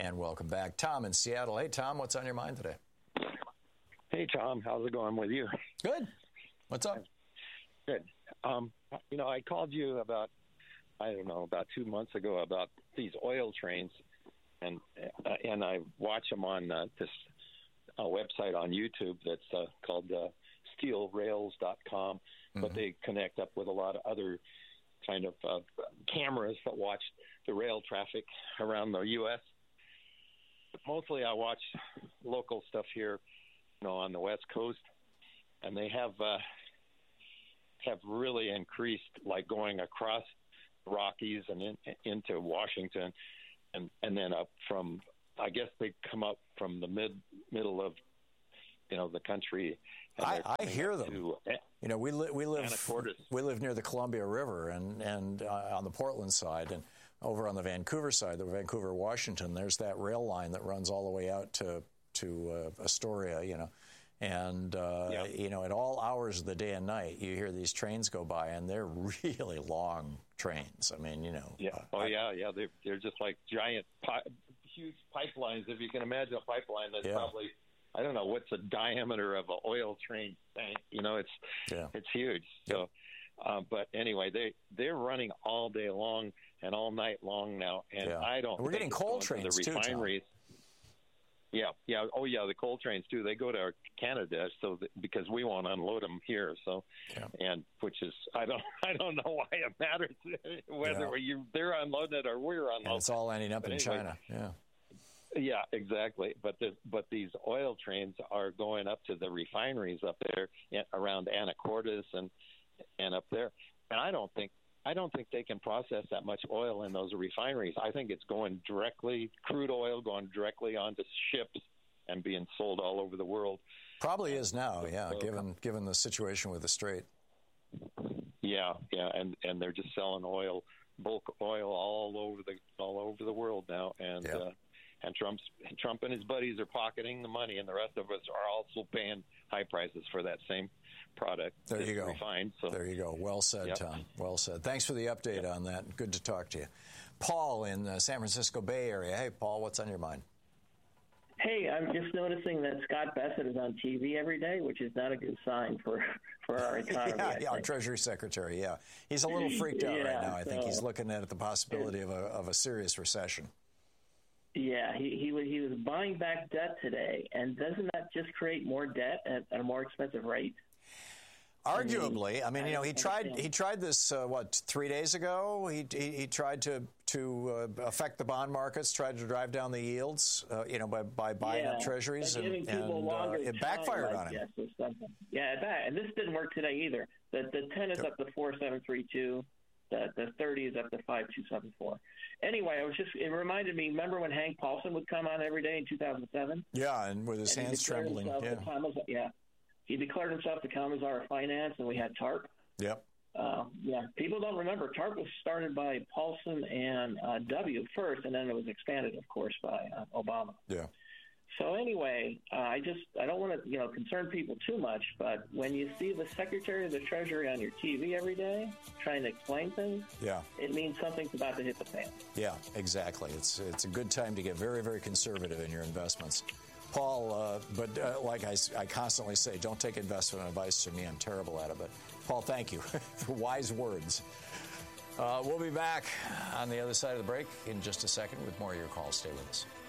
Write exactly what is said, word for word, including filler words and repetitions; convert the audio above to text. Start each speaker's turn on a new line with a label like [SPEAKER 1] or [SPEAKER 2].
[SPEAKER 1] And welcome back. Tom in Seattle. Hey, Tom, what's on your mind today?
[SPEAKER 2] Hey, Tom. How's it going with you?
[SPEAKER 1] Good. What's up?
[SPEAKER 2] Good. Um, you know, I called you about, I don't know, about two months ago about these oil trains, and uh, and I watch them on uh, this uh, website on YouTube that's uh, called uh, steel rails dot com, mm-hmm. but they connect up with a lot of other kind of uh, cameras that watch the rail traffic around the U S But mostly I watch local stuff here, you know, on the West Coast, and they have uh, have really increased, like going across Rockies and in, into Washington, and and then up from, I guess they come up from the mid middle of, you know, the country.
[SPEAKER 1] I, I hear them. To, you know, we li- we live we live near the Columbia River, and and uh, on the Portland side, and over on the Vancouver side, the Vancouver, Washington. There's that rail line that runs all the way out to to uh, Astoria. You know, and uh, yeah. you know, at all hours of the day and night, you hear these trains go by, and they're really long trains. I mean, you know.
[SPEAKER 2] Yeah. Uh, oh I, yeah, yeah. They're they're just like giant, pi- huge pipelines. If you can imagine a pipeline that's yeah. probably, I don't know, what's the diameter of an oil train tank? You know, it's yeah. it's huge. So, yeah. uh, but anyway, they they're running all day long and all night long now, and
[SPEAKER 1] yeah.
[SPEAKER 2] I don't.
[SPEAKER 1] We're getting coal trains
[SPEAKER 2] the refineries.
[SPEAKER 1] too, Tom.
[SPEAKER 2] Yeah, yeah. Oh, yeah. The coal trains too. They go to Canada, so that, because we won't unload them here. So, yeah. and which is I don't I don't know why it matters whether yeah. you they're unloading it or we're unloading.
[SPEAKER 1] And it's all ending up
[SPEAKER 2] but
[SPEAKER 1] in
[SPEAKER 2] anyway,
[SPEAKER 1] China. Yeah.
[SPEAKER 2] Yeah, exactly. But the, but these oil trains are going up to the refineries up there around Anacortes and and up there. And I don't think I don't think they can process that much oil in those refineries. I think it's going directly, crude oil going directly onto ships and being sold all over the world.
[SPEAKER 1] Probably is now, yeah, so, given given the situation with the Strait.
[SPEAKER 2] Yeah, yeah, and, and they're just selling oil, bulk oil all over the all over the world now, and yeah. uh, and Trump's Trump and his buddies are pocketing the money, and the rest of us are also paying high prices for that same product.
[SPEAKER 1] There you go.
[SPEAKER 2] Refined, so.
[SPEAKER 1] There you go. Well said, yep. Tom. Well said. Thanks for the update
[SPEAKER 2] yep.
[SPEAKER 1] on that. Good to talk to you. Paul in the San Francisco Bay Area. Hey, Paul, what's on your mind?
[SPEAKER 3] Hey, I'm just noticing that Scott Bessent is on T V every day, which is not a good sign for, for our economy.
[SPEAKER 1] yeah, yeah our Treasury Secretary, yeah. He's a little freaked out yeah, right now. I so, think he's looking at the possibility of a, of a serious recession.
[SPEAKER 3] Yeah, he, he, he was buying back debt today, and doesn't that just create more debt at, at a more expensive rate?
[SPEAKER 1] Arguably, I mean, you know, he tried. He tried this. Uh, what three days ago? He he, he tried to to uh, affect the bond markets. Tried to drive down the yields. Uh, you know, by by buying
[SPEAKER 3] yeah,
[SPEAKER 1] up treasuries, and, and uh, it backfired on him.
[SPEAKER 3] Yeah, that, and this didn't work today either. The the ten is up to four seven three two. The the thirty is up to five two seven four. Anyway, I was just it reminded me. Remember when Hank Paulson would come on every day in two thousand seven?
[SPEAKER 1] Yeah, and with his and hands trembling. Yeah.
[SPEAKER 3] yeah. He declared himself the Commissar of Finance, and we had TARP.
[SPEAKER 1] Yep.
[SPEAKER 3] Uh, yeah, people don't remember. TARP was started by Paulson and uh, W first, and then it was expanded, of course, by uh, Obama.
[SPEAKER 1] Yeah.
[SPEAKER 3] So anyway, uh, I just I don't want to you know concern people too much, but when you see the Secretary of the Treasury on your T V every day trying to explain things,
[SPEAKER 1] yeah,
[SPEAKER 3] it means something's about to hit the fan.
[SPEAKER 1] Yeah, exactly. It's it's a good time to get very very conservative in your investments. Paul, uh, but uh, like I, I constantly say, don't take investment advice from me. I'm terrible at it. But, Paul, thank you for wise words. Uh, we'll be back on the other side of the break in just a second with more of your calls. Stay with us.